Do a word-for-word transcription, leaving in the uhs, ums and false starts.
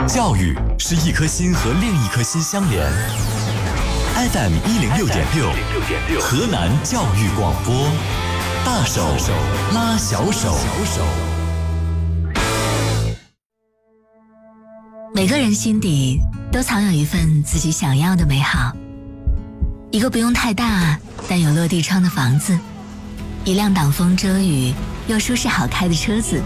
教育是一颗心和另一颗心相连。F M 一零六点六，河南教育广播，大手拉小手。 每个人心底都藏有一份自己想要的美好，一个不用太大但有落地窗的房子，一辆挡风遮雨又舒适好开的车子，